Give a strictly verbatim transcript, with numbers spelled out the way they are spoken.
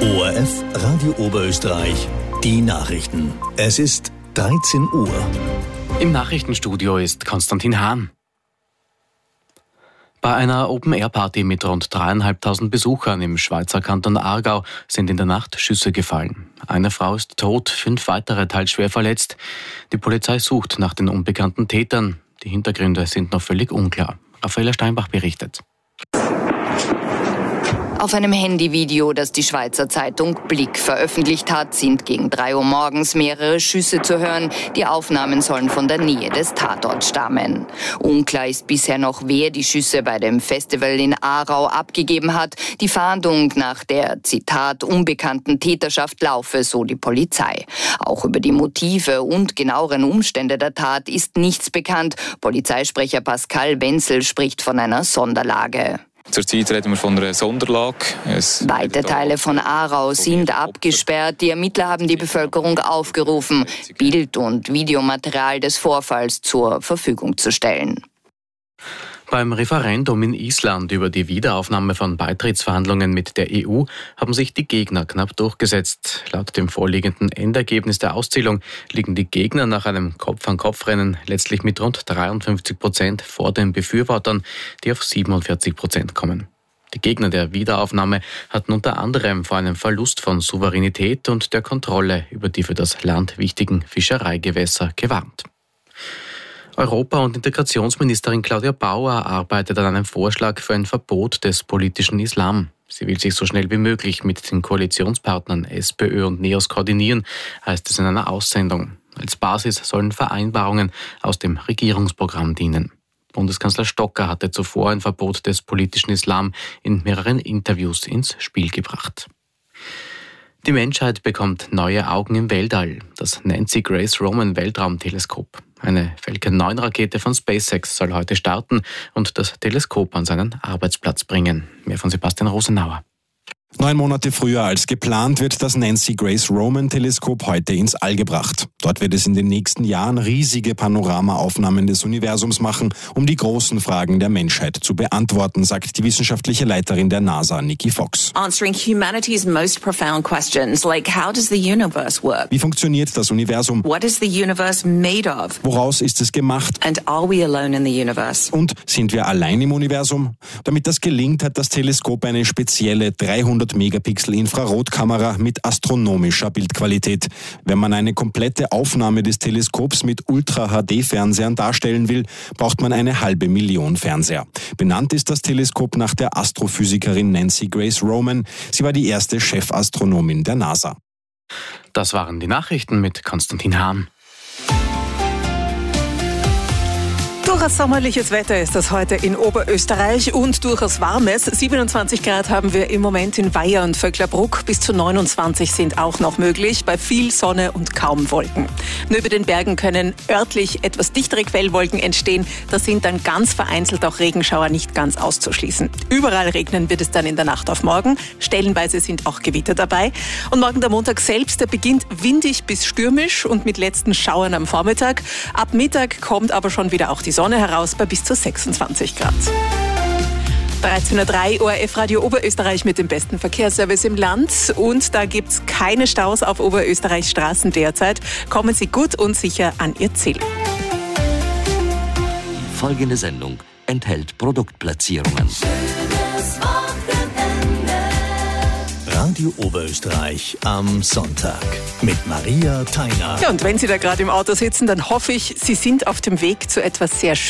O R F Radio Oberösterreich, die Nachrichten. Es ist dreizehn Uhr. Im Nachrichtenstudio ist Konstantin Hahn. Bei einer Open-Air-Party mit rund dreieinhalbtausend Besuchern im Schweizer Kanton Aargau sind in der Nacht Schüsse gefallen. Eine Frau ist tot, fünf weitere teils schwer verletzt. Die Polizei sucht nach den unbekannten Tätern. Die Hintergründe sind noch völlig unklar. Raffaella Steinbach berichtet. Auf einem Handyvideo, das die Schweizer Zeitung Blick veröffentlicht hat, sind gegen drei Uhr morgens mehrere Schüsse zu hören. Die Aufnahmen sollen von der Nähe des Tatorts stammen. Unklar ist bisher noch, wer die Schüsse bei dem Festival in Aarau abgegeben hat. Die Fahndung nach der, Zitat, unbekannten Täterschaft laufe, so die Polizei. Auch über die Motive und genaueren Umstände der Tat ist nichts bekannt. Polizeisprecher Pascal Wenzel spricht von einer Sonderlage. Zurzeit reden wir von einer Sonderlage. Es Weite Teile von Aarau sind abgesperrt. Die Ermittler haben die Bevölkerung aufgerufen, Bild- und Videomaterial des Vorfalls zur Verfügung zu stellen. Beim Referendum in Island über die Wiederaufnahme von Beitrittsverhandlungen mit der E U haben sich die Gegner knapp durchgesetzt. Laut dem vorliegenden Endergebnis der Auszählung liegen die Gegner nach einem Kopf-an-Kopf-Rennen letztlich mit rund dreiundfünfzig Prozent vor den Befürwortern, die auf siebenundvierzig Prozent kommen. Die Gegner der Wiederaufnahme hatten unter anderem vor einem Verlust von Souveränität und der Kontrolle über die für das Land wichtigen Fischereigewässer gewarnt. Europa- und Integrationsministerin Claudia Bauer arbeitet an einem Vorschlag für ein Verbot des politischen Islam. Sie will sich so schnell wie möglich mit den Koalitionspartnern SPÖ und NEOS koordinieren, heißt es in einer Aussendung. Als Basis sollen Vereinbarungen aus dem Regierungsprogramm dienen. Bundeskanzler Stocker hatte zuvor ein Verbot des politischen Islam in mehreren Interviews ins Spiel gebracht. Die Menschheit bekommt neue Augen im Weltall. Das Nancy Grace Roman Weltraumteleskop. Eine Falcon neun Rakete von SpaceX soll heute starten und das Teleskop an seinen Arbeitsplatz bringen. Mehr von Sebastian Rosenauer. Neun Monate früher als geplant wird das Nancy Grace Roman Teleskop heute ins All gebracht. Dort wird es in den nächsten Jahren riesige Panoramaaufnahmen des Universums machen, um die großen Fragen der Menschheit zu beantworten, sagt die wissenschaftliche Leiterin der NASA, Nikki Fox. Answering humanity's most profound questions, like how does the universe work? Wie funktioniert das Universum? What is the universe made of? Woraus ist es gemacht? And are we alone in the universe? Und sind wir allein im Universum? Damit das gelingt, hat das Teleskop eine spezielle dreihundert Megapixel Infrarotkamera mit astronomischer Bildqualität. Wenn man eine komplette Aufnahme des Teleskops mit Ultra-H D-Fernsehern darstellen will, braucht man eine halbe Million Fernseher. Benannt ist das Teleskop nach der Astrophysikerin Nancy Grace Roman. Sie war die erste Chefastronomin der NASA. Das waren die Nachrichten mit Konstantin Hahn. Durchaus sommerliches Wetter ist das heute in Oberösterreich und durchaus warmes. siebenundzwanzig Grad haben wir im Moment in Weiher und Vöcklerbruck. Bis zu neunundzwanzig sind auch noch möglich, bei viel Sonne und kaum Wolken. Nur über den Bergen können örtlich etwas dichtere Quellwolken entstehen. Da sind dann ganz vereinzelt auch Regenschauer nicht ganz auszuschließen. Überall regnen wird es dann in der Nacht auf morgen. Stellenweise sind auch Gewitter dabei. Und morgen der Montag selbst, der beginnt windig bis stürmisch und mit letzten Schauern am Vormittag. Ab Mittag kommt aber schon wieder auch die Sonne heraus bei bis zu sechsundzwanzig Grad. dreizehn Uhr drei, O R F Radio Oberösterreich mit dem besten Verkehrsservice im Land. Und da gibt es keine Staus auf Oberösterreichs Straßen derzeit. Kommen Sie gut und sicher an Ihr Ziel. Die folgende Sendung enthält Produktplatzierungen. Radio Oberösterreich am Sonntag mit Maria Theiner. Ja, und wenn Sie da gerade im Auto sitzen, dann hoffe ich, Sie sind auf dem Weg zu etwas sehr Schönem.